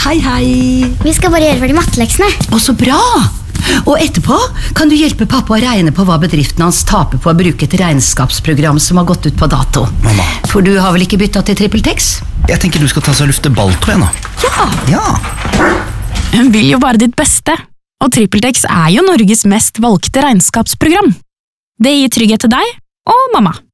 Hei, hei. Vi skal bare gjøre ferdig matteleksene. Å, så bra! Og etterpå kan du hjelpe pappa å regne på hva bedriften hans taper på å bruke et regnskapsprogram som har gått ut på dato. Mamma. For du har vel ikke byttet til TrippelTex? Jeg tenker du skal ta seg og lufte balltå igjen, da. Ja. Hun vil jo bare ditt beste, og TrippelTex er jo Norges mest valgte regnskapsprogram. Det gir trygghet til deg og mamma.